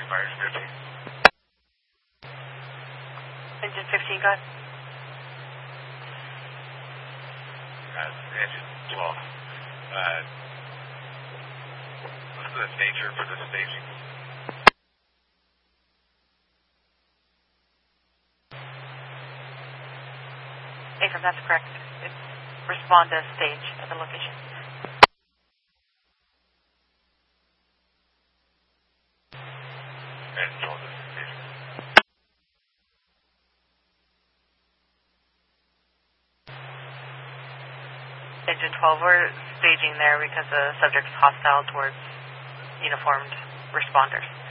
Myers 15. Engine 15, go ahead. Engine 12. What's the nature for the staging? Affirm, that's correct. It's respond to stage at the location. Engine 12 is staging. Engine 12, we're staging there because the subject's hostile towards uniformed responders.